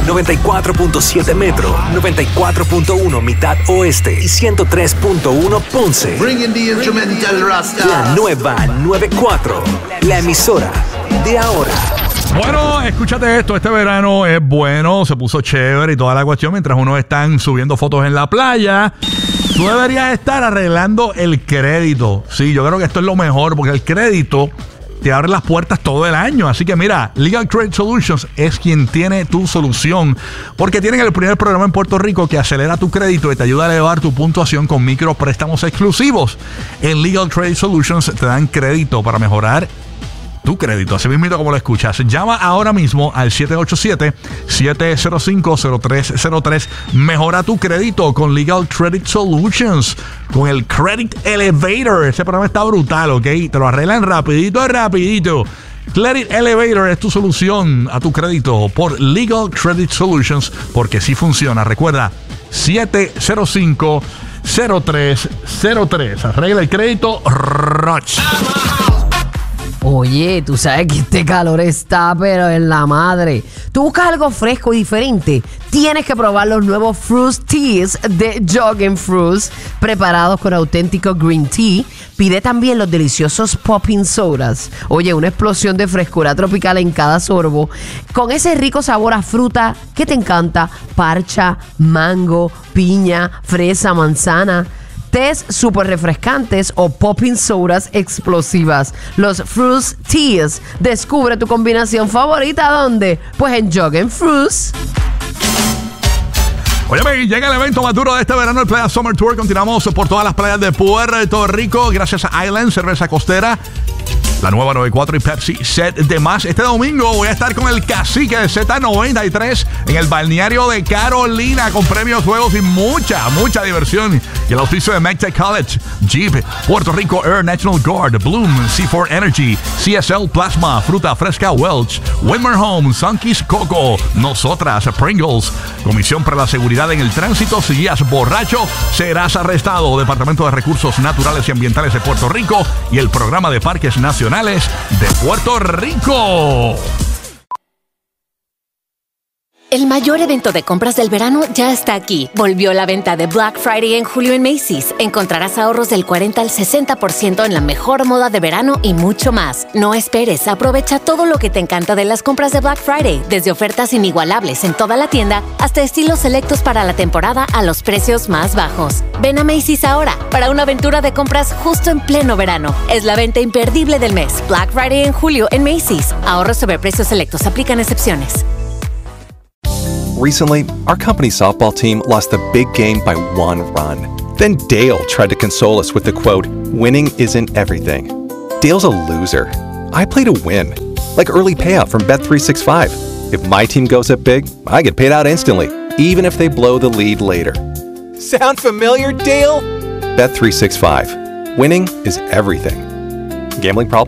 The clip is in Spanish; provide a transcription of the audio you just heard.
94.7 Metro, 94.1 Mitad Oeste y 103.1 Ponce. Bringing the instrumental Rasta. La nueva 94, la emisora de ahora. Bueno, escúchate esto, este verano es bueno, se puso chévere y toda la cuestión. Mientras unos están subiendo fotos en la playa, tú deberías estar arreglando el crédito. Sí, yo creo que esto es lo mejor, porque el crédito te abre las puertas todo el año. Así que mira, Legal Credit Solutions es quien tiene tu solución, porque tienen el primer programa en Puerto Rico que acelera tu crédito y te ayuda a elevar tu puntuación con micropréstamos exclusivos. En Legal Credit Solutions te dan crédito para mejorar tu crédito, así mismo como lo escuchas. Llama ahora mismo al 787-705-0303. Mejora tu crédito con Legal Credit Solutions, con el Credit Elevator. Ese programa está brutal, ¿ok? Te lo arreglan rapidito. Credit Elevator es tu solución a tu crédito por Legal Credit Solutions, porque sí funciona. Recuerda, 705-0303. Arregla el crédito, Roch. Oye, tú sabes que este calor está, pero en la madre. Tú buscas algo fresco y diferente. Tienes que probar los nuevos Fruit Teas de Jogging Fruits, preparados con auténtico green tea. Pide también los deliciosos Popping Sodas. Oye, una explosión de frescura tropical en cada sorbo, con ese rico sabor a fruta que te encanta: parcha, mango, piña, fresa, manzana. Tés súper refrescantes o popping sodas explosivas. Los Fruit Teas. Descubre tu combinación favorita. ¿Dónde? Pues en Jogging Fruits. Óyeme, llega el evento más duro de este verano, el Playa Summer Tour. Continuamos por todas las playas de Puerto Rico, gracias a Island, cerveza costera, la nueva 94 y Pepsi Set de más. Este domingo voy a estar con el cacique de Z93 en el balneario de Carolina, con premios, juegos y mucha diversión. Y el auspicio de McTech College, Jeep, Puerto Rico Air National Guard, Bloom, C4 Energy, CSL Plasma, Fruta Fresca Welch, Winmer Home, Sunkies Coco, Nosotras, Pringles, Comisión para la Seguridad en el Tránsito. Si guías borracho, serás arrestado. Departamento de Recursos Naturales y Ambientales de Puerto Rico y el Programa de Parques Nacionales de Puerto Rico. El mayor evento de compras del verano ya está aquí. Volvió la venta de Black Friday en julio en Macy's. Encontrarás ahorros del 40 al 60% en la mejor moda de verano y mucho más. No esperes, aprovecha todo lo que te encanta de las compras de Black Friday, desde ofertas inigualables en toda la tienda hasta estilos selectos para la temporada a los precios más bajos. Ven a Macy's ahora para una aventura de compras justo en pleno verano. Es la venta imperdible del mes. Black Friday en julio en Macy's. Ahorros sobre precios selectos. Aplican excepciones. Recently, our company softball team lost the big game by 1 run. Then Dale tried to console us with the quote, "Winning isn't everything." Dale's a loser. I play to win, like early payout from Bet365. If my team goes up big, I get paid out instantly, even if they blow the lead later. Sound familiar, Dale? Bet365. Winning is everything. Gambling problem?